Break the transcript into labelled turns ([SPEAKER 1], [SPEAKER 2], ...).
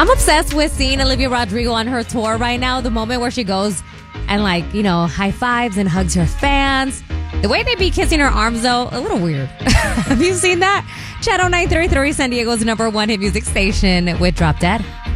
[SPEAKER 1] I'm obsessed with seeing Olivia Rodrigo on her tour right now. The moment where she goes and high fives and hugs her fans. The way they be kissing her arms, though, a little weird. Have you seen that? Channel 933, San Diego's #1 hit music station with Drop Dead.